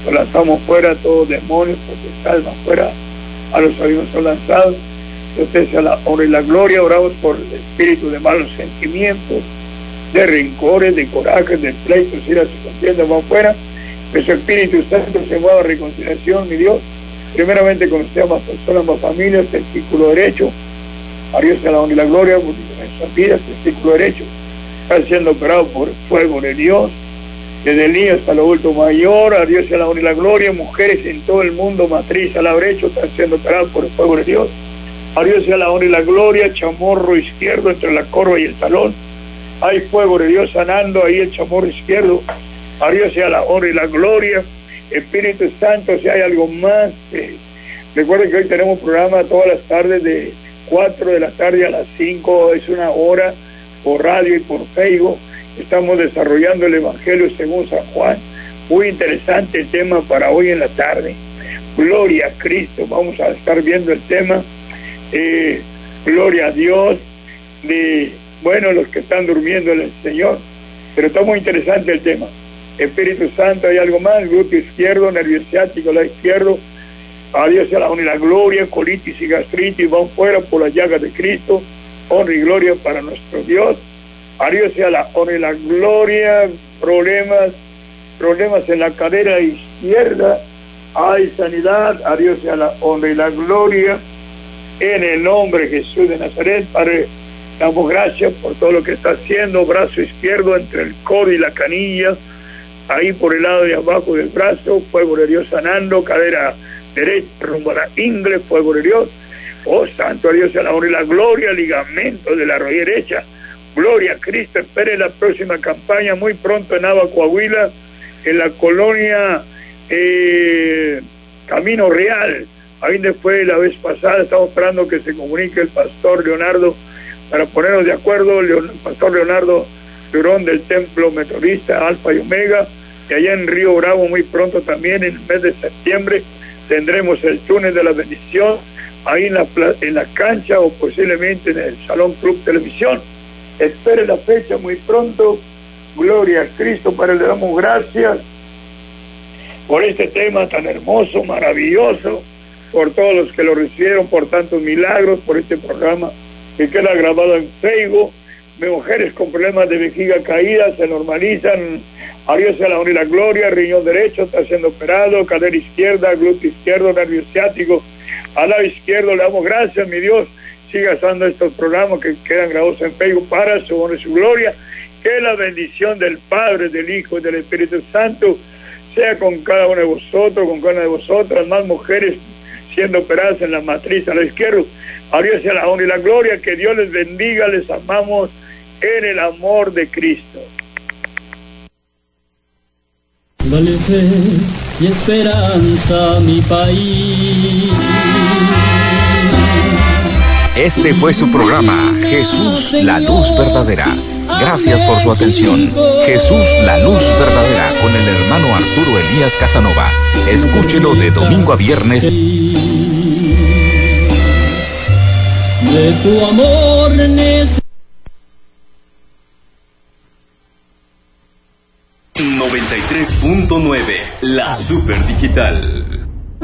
lanzamos fuera a todos demonios, potestades, fuera a los abismos son lanzados. Usted sea la honra y la gloria. Oramos por el espíritu de malos sentimientos, de rencores, de corajes, de pleitos, iras y contiendas, van fuera. Que su Espíritu Santo se mueva a reconciliación, mi Dios, primeramente con usted, más personas, más familias, testículo derecho. A Dios sea la honra y la gloria por nuestras vidas, testículo derecho. Está siendo operado por el fuego de Dios, desde el niño hasta el adulto mayor. A Dios sea la honra y la gloria. Mujeres en todo el mundo, matriz al lado derecho, están siendo operados por el fuego de Dios. A Dios sea la honra y la gloria. Chamorro izquierdo entre la corva y el talón. Hay fuego de Dios sanando ahí el chamorro izquierdo. A Dios sea la honra y la gloria. Espíritu Santo, si hay algo más, recuerden que hoy tenemos programa todas las tardes de 4 de la tarde a las 5, es una hora por radio y por Facebook. Estamos desarrollando el Evangelio según San Juan. Muy interesante el tema para hoy en la tarde. Gloria a Cristo. Vamos a estar viendo el tema. Gloria a Dios. Los que están durmiendo en el Señor. Pero está muy interesante el tema. Espíritu Santo, hay algo más. Glúteo izquierdo, nervio ciático, lado izquierdo. A Dios sea la honra y la gloria. Colitis y gastritis van fuera por las llagas de Cristo. Honra y gloria para nuestro Dios. A Dios sea la honra y la gloria. Problemas en la cadera izquierda. Hay sanidad. A Dios sea la honra y la gloria. En el nombre de Jesús de Nazaret, Padre, damos gracias por todo lo que está haciendo. Brazo izquierdo entre el codo y la canilla. Ahí por el lado de abajo del brazo. Fuego de Dios sanando. Cadera derecha rumbo a la ingle. Fuego de Dios. Oh, santo a Dios sea la honra y la gloria. Ligamento de la rodilla derecha. Gloria a Cristo. Espere la próxima campaña muy pronto en Nava, Coahuila, en la colonia Camino Real. Ahí donde fue la vez pasada. Estamos esperando que se comunique el pastor Leonardo para ponernos de acuerdo. El pastor Leonardo Durón del Templo Metodista Alfa y Omega. Y allá en Río Bravo muy pronto también, en el mes de septiembre, tendremos el túnel de la bendición ahí en la cancha o posiblemente en el Salón Club Televisión. Espere la fecha muy pronto. Gloria a Cristo. Padre, le damos gracias por este tema tan hermoso, maravilloso, por todos los que lo recibieron, por tantos milagros, por este programa que queda grabado en Facebook. Mujeres con problemas de vejiga caída se normalizan. A Dios sea la honra y la gloria. Riñón derecho está siendo operado, cadera izquierda, glúteo izquierdo, nervio ciático al lado izquierdo. Le damos gracias, mi Dios. Siga usando estos programas que quedan grabados en Facebook para su honra y su gloria. Que la bendición del Padre, del Hijo y del Espíritu Santo sea con cada uno de vosotros, con cada una de vosotras. Más mujeres siendo operadas en la matriz a la izquierda. A Dios sea la honra y la gloria. Que Dios les bendiga. Les amamos en el amor de Cristo. Dale fe y esperanza a mi país. Este fue su programa, Jesús, la luz verdadera. Gracias por su atención. Jesús, la luz verdadera, con el hermano Arturo Elías Casanova. Escúchelo de domingo a viernes. De tu amor 93.9, la super digital.